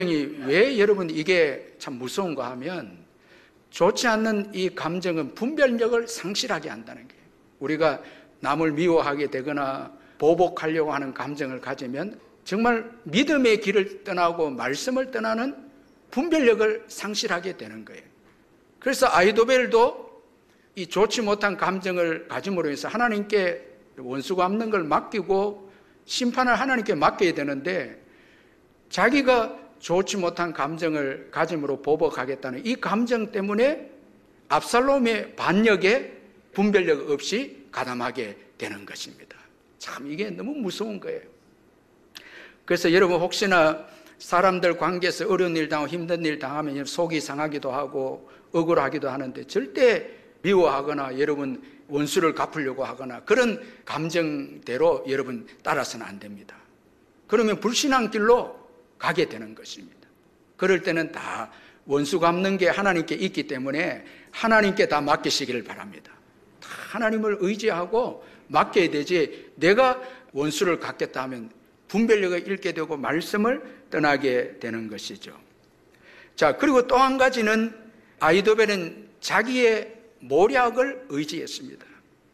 왜 여러분 이게 참 무서운가 하면 좋지 않는 이 감정은 분별력을 상실하게 한다는 거예요. 우리가 남을 미워하게 되거나 보복하려고 하는 감정을 가지면 정말 믿음의 길을 떠나고 말씀을 떠나는 분별력을 상실하게 되는 거예요. 그래서 아히도벨도 이 좋지 못한 감정을 가짐으로 해서 하나님께 원수 갚는 걸 맡기고 심판을 하나님께 맡겨야 되는데 자기가 좋지 못한 감정을 가짐으로 보복하겠다는 이 감정 때문에 압살롬의 반역에 분별력 없이 가담하게 되는 것입니다. 참 이게 너무 무서운 거예요. 그래서 여러분 혹시나 사람들 관계에서 어려운 일 당하고 힘든 일 당하면 속이 상하기도 하고 억울하기도 하는데 절대 미워하거나 여러분 원수를 갚으려고 하거나 그런 감정대로 여러분 따라서는 안 됩니다. 그러면 불신앙 길로 가게 되는 것입니다. 그럴 때는 다 원수 갚는 게 하나님께 있기 때문에 하나님께 다 맡기시기를 바랍니다. 다 하나님을 의지하고 맡겨야 되지 내가 원수를 갚겠다 하면 분별력을 잃게 되고 말씀을 떠나게 되는 것이죠. 자, 그리고 또 한 가지는 아히도벨은 자기의 모략을 의지했습니다.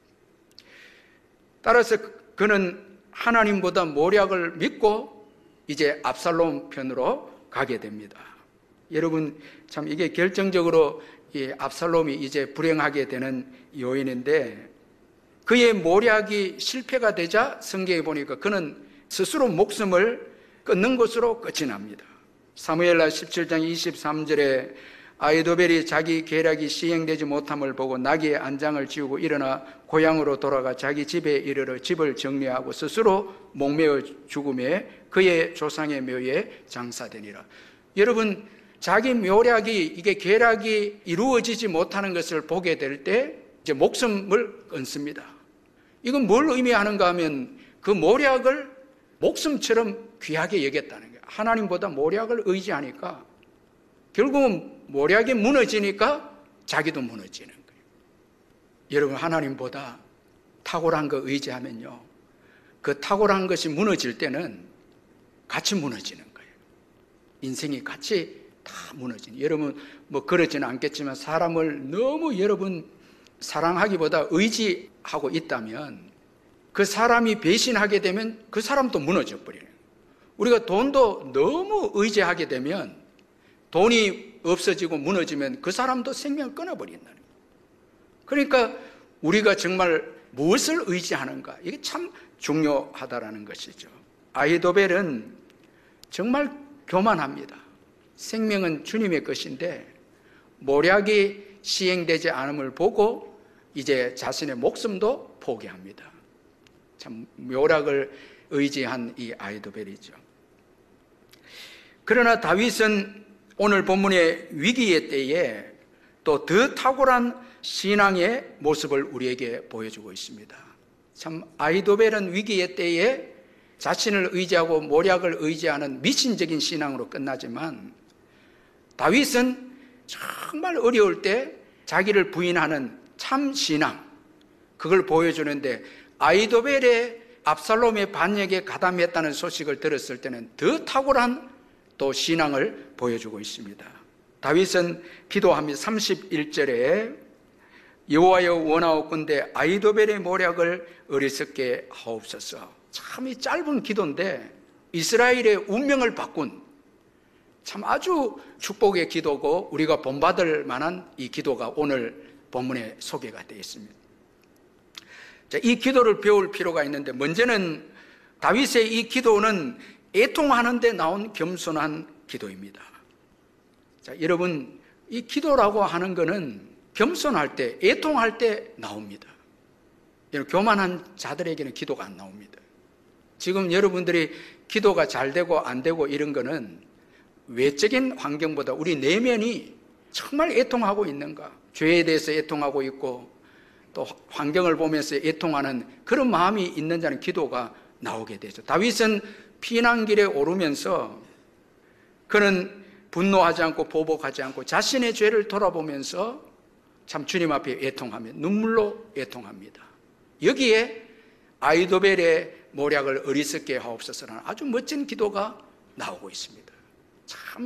따라서 그는 하나님보다 모략을 믿고 이제 압살롬 편으로 가게 됩니다. 여러분 참 이게 결정적으로 이 압살롬이 이제 불행하게 되는 요인인데 그의 모략이 실패가 되자 성경에 보니까 그는 스스로 목숨을 끊는 것으로 끝이 납니다. 사무엘하 17장 23절에 아히도벨이 자기 계략이 시행되지 못함을 보고 나귀의 안장을 지우고 일어나 고향으로 돌아가 자기 집에 이르러 집을 정리하고 스스로 목매어 죽음에 그의 조상의 묘에 장사되니라. 여러분 자기 묘략이 이게 계략이 이루어지지 못하는 것을 보게 될 때 이제 목숨을 끊습니다. 이건 뭘 의미하는가 하면 그 모략을 목숨처럼 귀하게 여겼다는 거예요. 하나님보다 모략을 의지하니까 결국은 모략이 무너지니까 자기도 무너지는 거예요. 여러분 하나님보다 탁월한 거 의지하면요 그 탁월한 것이 무너질 때는 같이 무너지는 거예요. 인생이 같이 다 무너지는. 여러분 뭐 그러지는 않겠지만 사람을 너무 여러분 사랑하기보다 의지하고 있다면 그 사람이 배신하게 되면 그 사람도 무너져 버려요. 우리가 돈도 너무 의지하게 되면 돈이 없어지고 무너지면 그 사람도 생명을 끊어버린다는 거예요. 그러니까 우리가 정말 무엇을 의지하는가 이게 참 중요하다라는 것이죠. 아히도벨은 정말 교만합니다. 생명은 주님의 것인데 모략이 시행되지 않음을 보고 이제 자신의 목숨도 포기합니다. 참 묘락을 의지한 이 아히도벨이죠. 그러나 다윗은 오늘 본문의 위기의 때에 또 더 탁월한 신앙의 모습을 우리에게 보여주고 있습니다. 참 아히도벨은 위기의 때에 자신을 의지하고 모략을 의지하는 미신적인 신앙으로 끝나지만 다윗은 정말 어려울 때 자기를 부인하는 참 신앙 그걸 보여주는데 아히도벨의 압살롬의 반역에 가담했다는 소식을 들었을 때는 더 탁월한 또 신앙을 보여주고 있습니다. 다윗은 기도합니다. 31절에 여호와여 원하옵건대 아히도벨의 모략을 어리석게 하옵소서. 참 이 짧은 기도인데 이스라엘의 운명을 바꾼 참 아주 축복의 기도고 우리가 본받을 만한 이 기도가 오늘 본문에 소개가 되어 있습니다. 자, 이 기도를 배울 필요가 있는데 먼저는 다윗의 이 기도는 애통하는 데 나온 겸손한 기도입니다. 자, 여러분 이 기도라고 하는 것은 겸손할 때 애통할 때 나옵니다. 교만한 자들에게는 기도가 안 나옵니다. 지금 여러분들이 기도가 잘 되고 안 되고 이런 거는 외적인 환경보다 우리 내면이 정말 애통하고 있는가, 죄에 대해서 애통하고 있고 또 환경을 보면서 애통하는 그런 마음이 있는 자는 기도가 나오게 되죠. 다윗은 피난길에 오르면서 그는 분노하지 않고 보복하지 않고 자신의 죄를 돌아보면서 참 주님 앞에 애통하며 눈물로 애통합니다. 여기에 아히도벨의 모략을 어리석게 하옵소서라는 아주 멋진 기도가 나오고 있습니다. 참